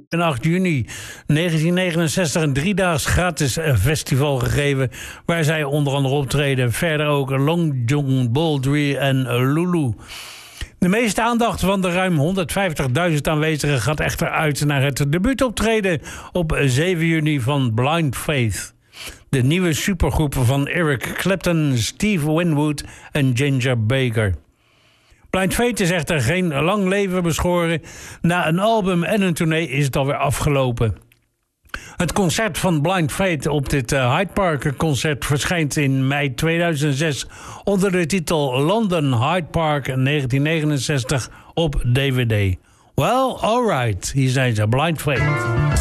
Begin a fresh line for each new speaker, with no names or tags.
En 8 juni 1969 een 3-daags gratis festival gegeven, waar zij onder andere optreden. Verder ook Long John Baldry en Lulu. De meeste aandacht van de ruim 150.000 aanwezigen gaat echter uit naar het debuutoptreden op 7 juni van Blind Faith. De nieuwe supergroep van Eric Clapton, Steve Winwood en Ginger Baker. Blind Faith is echter geen lang leven beschoren. Na een album en een tournee is het alweer afgelopen. Het concert van Blind Faith op dit Hyde Park concert verschijnt in mei 2006 onder de titel London Hyde Park 1969 op DVD. Well, alright, hier zijn ze, Blind Faith.